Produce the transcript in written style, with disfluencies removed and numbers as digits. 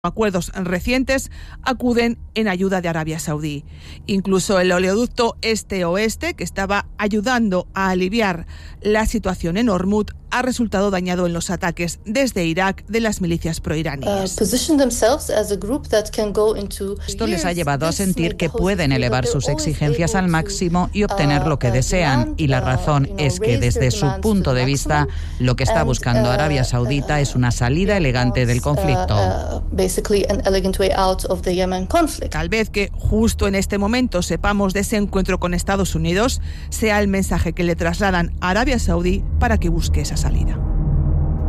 acuerdos recientes acuden en ayuda de Arabia Saudí. Incluso el oleoducto este-oeste, que estaba ayudando a aliviar la situación en Hormuz, ha resultado dañado en los ataques desde Irak de las milicias proiraníes. Esto les ha llevado a sentir que pueden elevar sus exigencias al máximo y obtener lo que desean, y la razón es que desde su punto de vista lo que está buscando Arabia Saudita es una salida elegante del conflicto. Tal vez que justo en este momento sepamos de ese encuentro con Estados Unidos sea el mensaje que le trasladan a Arabia Saudí para que busque esa salida.